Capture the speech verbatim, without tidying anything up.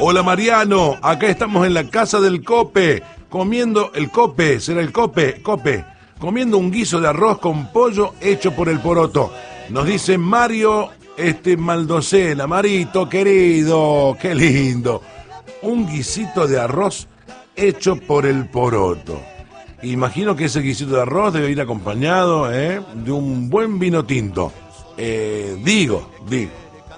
Hola Mariano, acá estamos en la casa del Cope, comiendo el Cope, será el Cope, Cope, comiendo un guiso de arroz con pollo hecho por el poroto. Nos dice Mario este Maldocena, Marito querido, qué lindo. Un guisito de arroz hecho por el poroto. Imagino que ese guisito de arroz debe ir acompañado ¿eh? de un buen vino tinto. Eh, digo, digo.